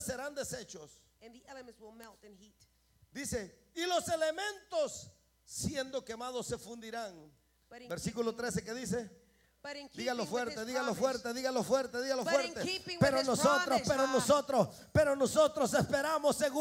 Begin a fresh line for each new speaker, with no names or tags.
serán deshechos.
and the elements will melt in heat.
Dice, y los elementos siendo quemados se fundirán.
But in
Versículo
keeping-
13 que dice,
but in
dígalo
keeping with
fuerte,
his
dígalo
promise,
fuerte, dígalo fuerte, dígalo
But in
fuerte.
keeping with
Pero
his
nosotros,
promise,
pero nosotros esperamos según